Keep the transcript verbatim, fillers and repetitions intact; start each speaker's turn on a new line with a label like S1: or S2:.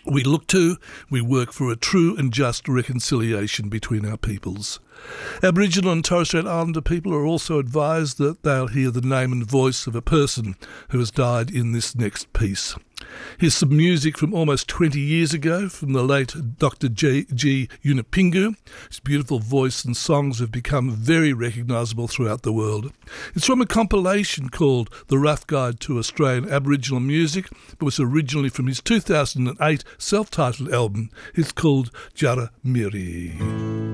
S1: we look to, we work for a true and just reconciliation between our peoples. Aboriginal and Torres Strait Islander people are also advised that they'll hear the name and voice of a person who has died in this next piece. Here's some music from almost twenty years ago from the late Doctor J G Yunupingu. His beautiful voice and songs have become very recognisable throughout the world. It's from a compilation called The Rough Guide to Australian Aboriginal Music, but was originally from his two thousand eight self-titled album. It's called Jara Miri.